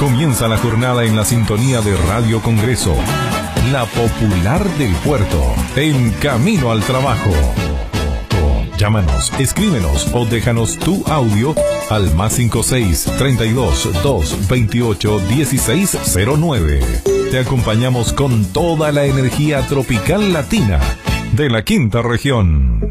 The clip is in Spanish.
Comienza la jornada en la sintonía de Radio Congreso, la popular del puerto, en camino al trabajo. Llámanos, escríbenos o déjanos tu audio al +56 32 2 28 16 09. Te acompañamos con toda la energía tropical latina de la quinta región.